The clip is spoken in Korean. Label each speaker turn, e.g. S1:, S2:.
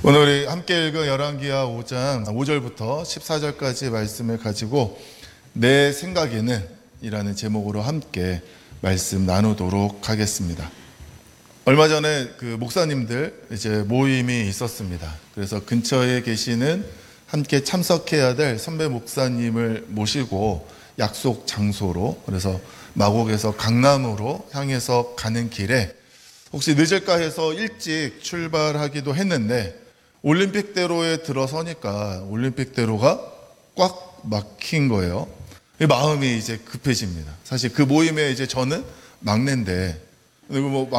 S1: 오늘 우리 함께 읽은 열왕기하 5장 5절부터 14절까지 말씀을 가지고 내 생각에는 이라는 제목으로 함께 말씀 나누도록 하겠습니다. 얼마 전에 그 목사님들 이제 모임이 있었습니다. 그래서 근처에 계시는 함께 참석해야 될 선배 목사님을 모시고 약속 장소로, 그래서 마곡에서 강남으로 향해서 가는 길에 혹시 늦을까 해서 일찍 출발하기도 했는데 올림픽대로에 들어서니까 올림픽대로가 꽉 막힌 거예요. 마음이 이제 급해집니다. 사실 그 모임에 이제 저는 막내인데, 그리고